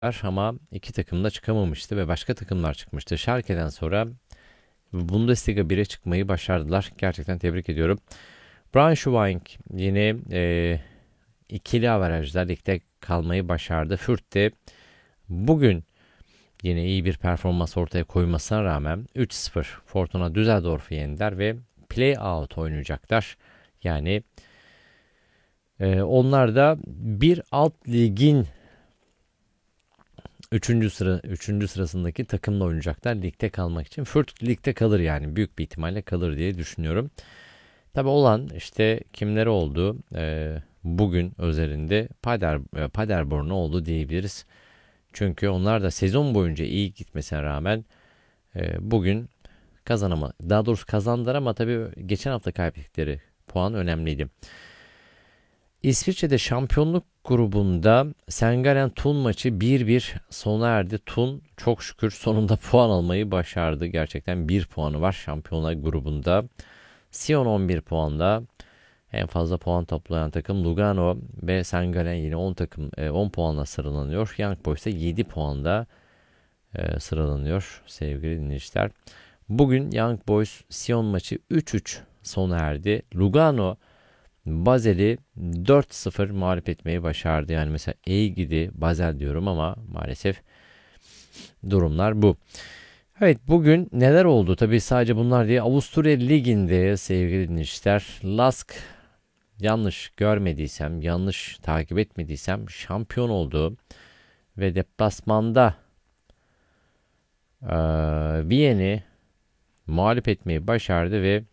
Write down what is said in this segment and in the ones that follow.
ama iki takım da çıkamamıştı ve başka takımlar çıkmıştı. Schalke'den sonra Bundesliga 1'e çıkmayı başardılar. Gerçekten tebrik ediyorum. Braunschweig yine ikili averajda ligde kalmayı başardı. Fürth de bugün yine iyi bir performans ortaya koymasına rağmen 3-0 Fortuna Düsseldorf'u yendiler ve play-out oynayacaklar. Yani onlar da bir alt ligin üçüncü sırasındaki takımla oynayacaklar ligde kalmak için. Fürth ligde kalır, yani büyük bir ihtimalle kalır diye düşünüyorum. Tabi olan işte kimleri oldu bugün özelinde Paderborn oldu diyebiliriz. Çünkü onlar da sezon boyunca iyi gitmesine rağmen bugün daha doğrusu kazandılar ama tabii geçen hafta kaybettikleri puan önemliydi. İsviçre'de şampiyonluk grubunda Sengalen Thun maçı 1-1 sona erdi. Thun çok şükür sonunda puan almayı başardı. Gerçekten 1 puanı var şampiyonlar grubunda. Sion 11 puanla en fazla puan toplayan takım. Lugano ve Sengalen yine 10 puanla sıralanıyor. Young Boys ise 7 puanla sıralanıyor sevgili dinleyiciler. Bugün Young Boys Sion maçı 3-3 sona erdi. Lugano Basel'i 4-0 mağlup etmeyi başardı. Yani mesela iyi gidi Basel diyorum ama maalesef durumlar bu. Evet, bugün neler oldu? Tabii sadece bunlar değil. Avusturya Ligi'nde sevgili dinleyiciler, Lask yanlış görmediysem, yanlış takip etmediysem şampiyon oldu. Ve deplasmanda Viyen'i mağlup etmeyi başardı ve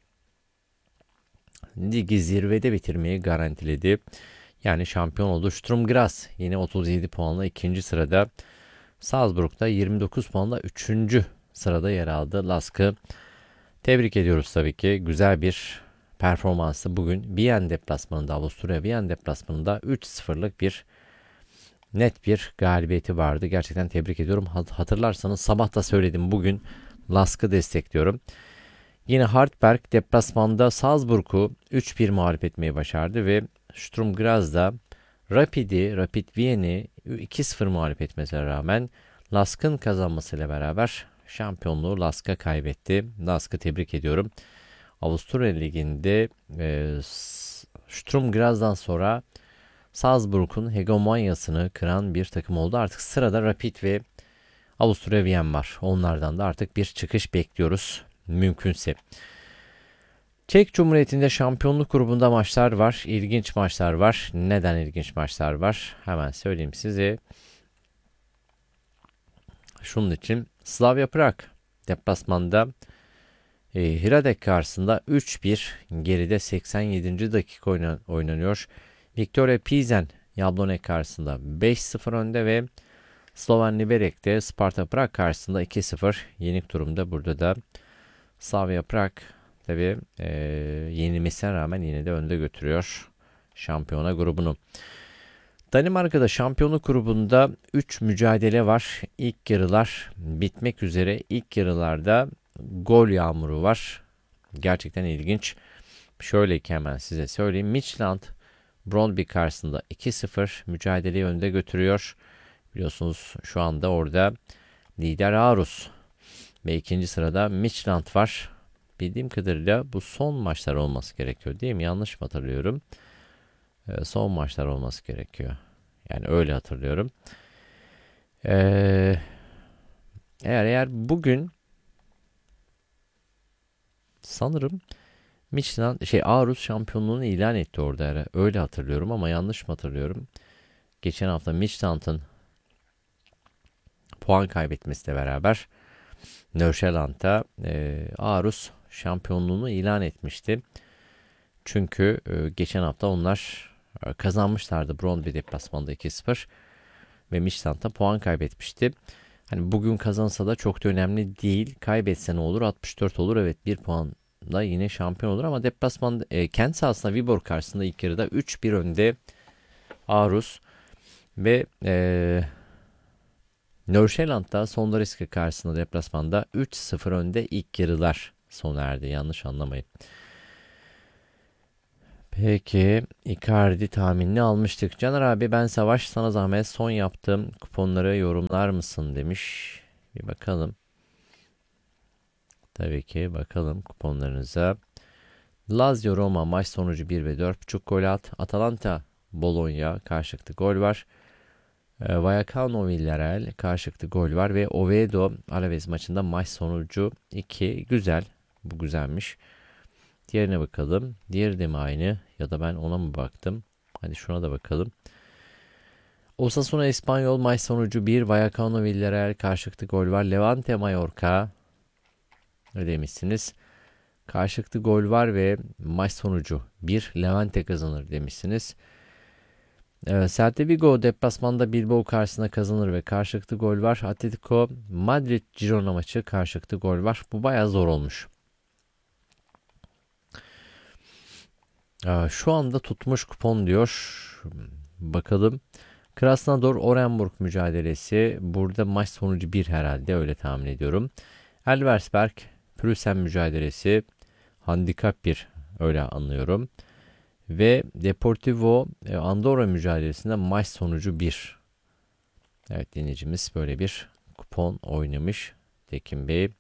ligi zirvede bitirmeyi garantiledi. Yani şampiyon oldu. Sturm Graz yine 37 puanla ikinci sırada. Salzburg'da 29 puanla üçüncü sırada yer aldı. Lask'ı tebrik ediyoruz tabii ki. Güzel bir performansı bugün Viyen deplasmanında, Avusturya Viyen deplasmanında 3-0'lık bir net bir galibiyeti vardı. Gerçekten tebrik ediyorum. Hatırlarsanız sabah da söyledim, bugün Lask'ı destekliyorum. Yine Hartberg deplasmanda Salzburg'u 3-1 mağlup etmeyi başardı ve Sturm Graz'da Rapid Viyen'i 2-0 mağlup etmesine rağmen Lask'ın kazanmasıyla beraber şampiyonluğu Lask'a kaybetti. Lask'ı tebrik ediyorum. Avusturya Ligi'nde Sturm Graz'dan sonra Salzburg'un hegemonyasını kıran bir takım oldu. Artık sırada Rapid ve Avusturya Viyen var. Onlardan da artık bir çıkış bekliyoruz mümkünse. Çek Cumhuriyeti'nde şampiyonluk grubunda maçlar var. İlginç maçlar var. Neden ilginç maçlar var? Hemen söyleyeyim size. Şunun için Slavia Prag deplasmanda Hradec karşısında 3-1 geride 87. dakika oynanıyor. Viktoria Pilsen Jablonec karşısında 5-0 önde ve Slovan Liberec'te Sparta Prag karşısında 2-0 yenik durumda. Burada da Slavia Prag tabi yenilmesine rağmen yine de önde götürüyor şampiyona grubunu. Danimarka'da şampiyonluk grubunda 3 mücadele var. İlk yarılar bitmek üzere. İlk yarılarda gol yağmuru var. Gerçekten ilginç. Şöyle ki hemen size söyleyeyim. Midtjylland Brøndby karşısında 2-0 mücadeleyi önde götürüyor. Biliyorsunuz şu anda orada lider Aarhus ve ikinci sırada Midtjylland var. Bildiğim kadarıyla bu son maçlar olması gerekiyor değil mi? Yanlış mı hatırlıyorum? Son maçlar olması gerekiyor. Yani öyle hatırlıyorum. Eğer bugün sanırım Aarhus şampiyonluğunu ilan etti orada. Öyle hatırlıyorum ama yanlış mı hatırlıyorum? Geçen hafta Midtjylland'ın puan kaybetmesiyle beraber Nordsjælland'da Aarhus şampiyonluğunu ilan etmişti. Çünkü geçen hafta onlar kazanmışlardı Brøndby deplasmanda 2-0 ve Midtjylland'da puan kaybetmişti. Hani bugün kazansa da çok da önemli değil. Kaybetse ne olur? 64 olur. Evet, 1 puanla yine şampiyon olur ama deplasmanda kendi sahasında Viborg karşısında ilk yarıda 3-1 önde Aarhus ve Nordsjælland'da Sonderjyske karşısında deplasmanda 3-0 önde ilk yarılar sona erdi. Yanlış anlamayın. Peki Icardi tahminini almıştık. Caner abi ben Savaş sana zahmet son yaptığım kuponları yorumlar mısın demiş. Bir bakalım. Tabii ki bakalım kuponlarınıza. Lazio Roma maç sonucu 1 ve 4.5 gol at. Atalanta Bologna karşılıklı gol var. Vallecano Villarreal karşılıklı gol var ve Oviedo Alaves maçında maç sonucu 2. Güzel. Bu güzelmiş. Diğerine bakalım. Diğeri de mi aynı ya da ben ona mı baktım? Hadi şuna da bakalım. Osasuna İspanyol maç sonucu 1. Vallecano Villarreal karşılıklı gol var. Levante Mallorca demişsiniz. Karşılıklı gol var ve maç sonucu 1. Levante kazanır demişsiniz. Celta Vigo deplasmanda Bilbao karşısında kazanır ve karşılıklı gol var. Atletico Madrid Girona maçı karşılıklı gol var. Bu bayağı zor olmuş. Şu anda tutmuş kupon diyor. Bakalım. Krasnodar Orenburg mücadelesi. Burada maç sonucu 1 herhalde öyle tahmin ediyorum. Elversberg Prüsen mücadelesi. Handikap 1 öyle anlıyorum. Ve Deportivo Andorra mücadelesinde maç sonucu 1. Evet dinleyicimiz böyle bir kupon oynamış. Tekin Bey.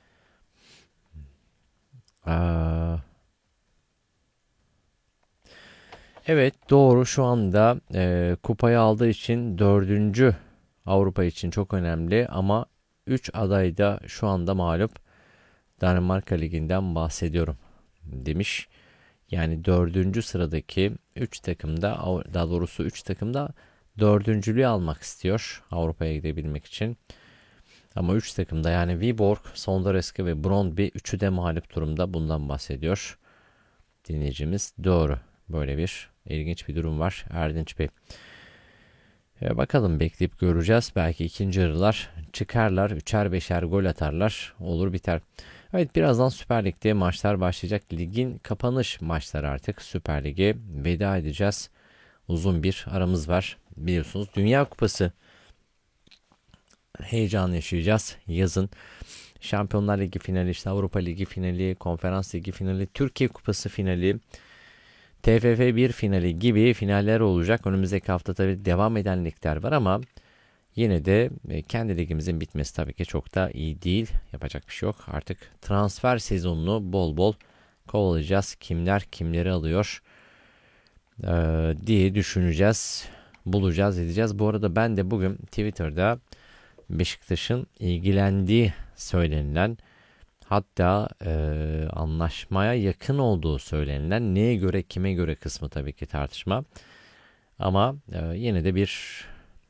Evet doğru şu anda kupayı aldığı için dördüncü Avrupa için çok önemli ama 3 aday da şu anda mağlup. Danimarka Ligi'nden bahsediyorum demiş. Yani dördüncü sıradaki 3 takımda daha doğrusu 3 takımda dördüncülüğü almak istiyor Avrupa'ya gidebilmek için. Ama 3 takımda yani Viborg, Sondareski ve Brøndby üçü de mağlup durumda bundan bahsediyor. Dinleyicimiz doğru. Böyle bir ilginç bir durum var Erdinç Bey. Bakalım bekleyip göreceğiz. Belki ikinci yarılar çıkarlar. Üçer beşer gol atarlar. Olur biter. Evet birazdan Süper Lig'de maçlar başlayacak. Ligin kapanış maçları artık. Süper Lig'e veda edeceğiz. Uzun bir aramız var. Biliyorsunuz Dünya Kupası heyecanı yaşayacağız. Yazın Şampiyonlar Ligi finali, işte Avrupa Ligi finali, Konferans Ligi finali, Türkiye Kupası finali, TFF 1 finali gibi finaller olacak. Önümüzdeki hafta tabii devam eden ligler var ama yine de kendi ligimizin bitmesi tabii ki çok da iyi değil. Yapacak bir şey yok. Artık transfer sezonunu bol bol kovalayacağız. Kimler kimleri alıyor diye düşüneceğiz. Bulacağız edeceğiz. Bu arada ben de bugün Twitter'da Beşiktaş'ın ilgilendiği söylenilen hatta anlaşmaya yakın olduğu söylenilen neye göre kime göre kısmı tabii ki tartışma. Ama yine de bir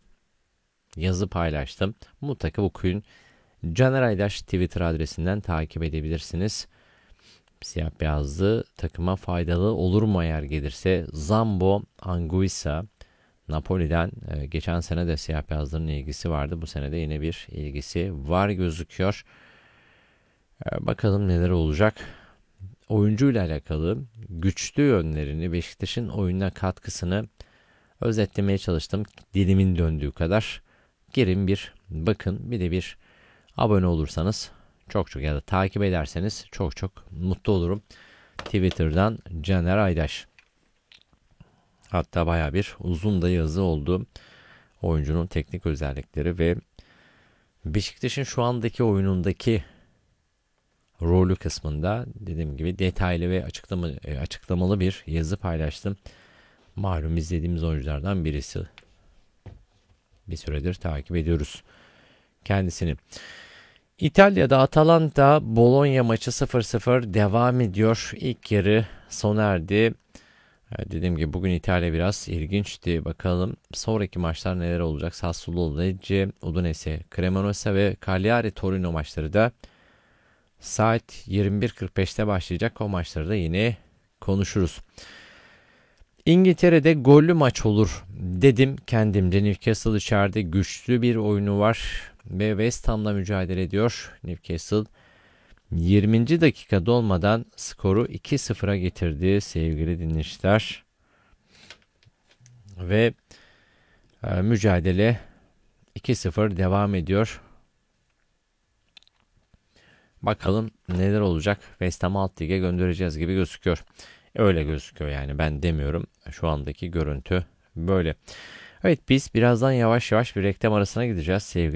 yazı paylaştım. Mutlaka okuyun. Caner Aydaş Twitter adresinden takip edebilirsiniz. Siyah beyazlı takıma faydalı olur mu eğer gelirse? Zambo Anguissa Napoli'den geçen sene de siyah beyazların ilgisi vardı. Bu sene de yine bir ilgisi var gözüküyor. Bakalım neler olacak. Oyuncuyla alakalı güçlü yönlerini, Beşiktaş'ın oyununa katkısını özetlemeye çalıştım. Dilimin döndüğü kadar. Girin bir bakın, bir de bir abone olursanız çok ya da takip ederseniz çok mutlu olurum. Twitter'dan Caner Aydaş. Hatta baya bir uzun da yazı oldu. Oyuncunun teknik özellikleri ve Beşiktaş'ın şu andaki oyunundaki rolü kısmında dediğim gibi detaylı ve açıklamalı bir yazı paylaştım. Malum izlediğimiz oyunculardan birisi. Bir süredir takip ediyoruz kendisini. İtalya'da Atalanta Bologna maçı 0-0 devam ediyor. İlk yarı sona erdi. Dediğim gibi bugün İtalya biraz ilginçti. Bakalım sonraki maçlar neler olacak? Sassuolo, Lecce, Udinese, Cremonese ve Cagliari Torino maçları da saat 21.45'te başlayacak. O maçları da yine konuşuruz. İngiltere'de gollü maç olur dedim kendimce. Newcastle içeride güçlü bir oyunu var ve West Ham'la mücadele ediyor. Newcastle 20. dakika dolmadan skoru 2-0'a getirdi sevgili dinleyiciler. Ve mücadele 2-0 devam ediyor. Bakalım neler olacak. West Ham'ı alt lige göndereceğiz gibi gözüküyor. Öyle gözüküyor yani, ben demiyorum. Şu andaki görüntü böyle. Evet, biz birazdan yavaş yavaş bir reklam arasına gideceğiz sevgili